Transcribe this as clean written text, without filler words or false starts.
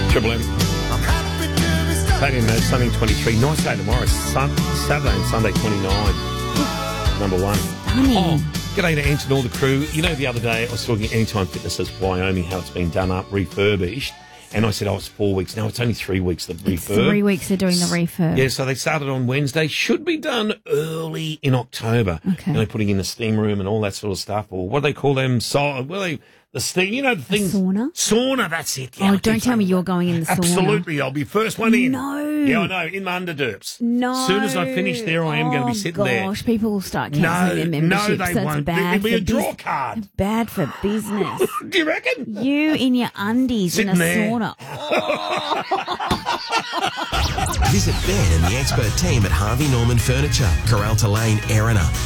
Triple M. Stadium note, Sunday 23. Nice day tomorrow. Saturday and Sunday 29. Number one. Stunning. Oh, g'day to Ant and all the crew. You know, the other day I was talking Anytime Fitness Wyoming, how it's been done up, refurbished. And I said, it's 4 weeks. No, it's only 3 weeks, the refurb. It's 3 weeks they're doing the refurb. Yeah, so they started on Wednesday. Should be done early in October. Okay. You know, putting in the steam room and all that sort of stuff. Or what do they call them? The steam, you know, the things. Sauna? Sauna, that's it. Yeah, Oh, don't tell me you're going in the sauna. Absolutely, I'll be first one in. No. Yeah, I know, in my underderps. No. As soon as I finish there, I am going to be sitting there. Gosh, people will start cancelling their No, memberships. they That's won't. bad It'll be for a draw card. Bad for business. Do you reckon? You in your undies Sitting in a there. sauna. Visit Ben and the expert team at Harvey Norman Furniture, Corralta Lane, Erina.